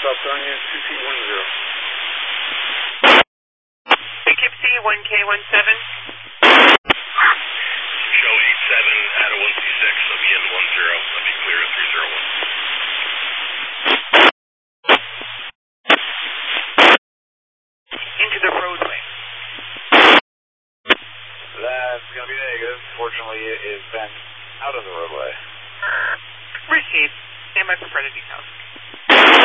South Sarnia, CC10. Poughkeepsie, 1K17. Show 87 at a 1C6, I'll be in 10, I'll be clear at 301. Into the roadway. That's going to be negative. Fortunately, it is back out of the roadway. Received. Stand by for further details.